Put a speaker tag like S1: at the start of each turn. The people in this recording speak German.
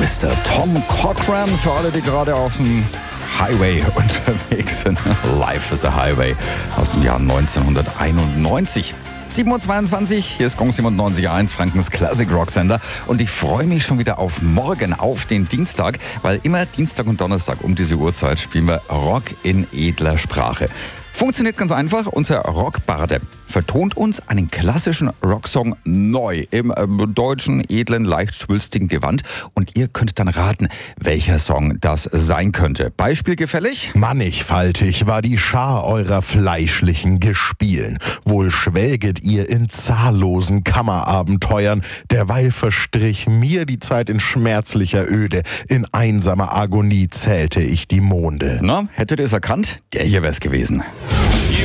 S1: Mr. Tom Cochrane, für alle, die gerade auf dem Highway unterwegs sind. Life is a Highway aus dem Jahr 1991. 7.22 Uhr, hier ist Gong 97.1, Frankens Classic Rock Sender. Und ich freue mich schon wieder auf morgen, auf den Dienstag, weil immer Dienstag und Donnerstag um diese Uhrzeit spielen wir Rock in edler Sprache. Funktioniert ganz einfach. Unser Rockbarde vertont uns einen klassischen Rocksong neu im deutschen, edlen, leicht schwülstigen Gewand. Und ihr könnt dann raten, welcher Song das sein könnte. Beispiel gefällig?
S2: Mannigfaltig war die Schar eurer fleischlichen Gespielen. Wohl schwelget ihr in zahllosen Kammerabenteuern. Derweil verstrich mir die Zeit in schmerzlicher Öde. In einsamer Agonie zählte ich die Monde.
S1: Na, hättet ihr es erkannt? Der hier wär's gewesen.